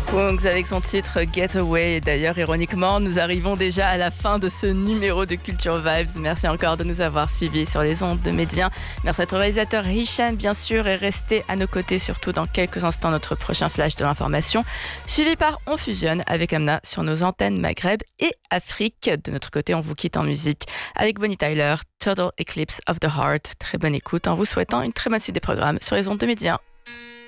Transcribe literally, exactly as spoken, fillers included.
Kungs avec son titre Getaway. Et d'ailleurs, ironiquement, nous arrivons déjà à la fin de ce numéro de Culture Vibes. Merci encore de nous avoir suivis sur les ondes de Médien. Merci à notre réalisateur Hicham, bien sûr, et restez à nos côtés, surtout dans quelques instants, notre prochain flash de l'information, suivi par On Fusionne avec Amna sur nos antennes Maghreb et Afrique. De notre côté, on vous quitte en musique avec Bonnie Tyler, Total Eclipse of the Heart. Très bonne écoute en vous souhaitant une très bonne suite des programmes sur les ondes de Médien.